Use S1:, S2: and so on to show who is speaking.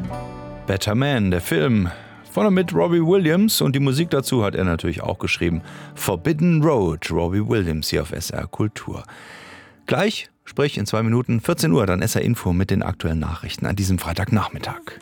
S1: Better Man, der Film von und mit Robbie Williams, und die Musik dazu hat er natürlich auch geschrieben. Forbidden Road, Robbie Williams hier auf SR Kultur. Gleich, sprich in 2 Minuten, 14 Uhr, dann SR Info mit den aktuellen Nachrichten an diesem Freitagnachmittag.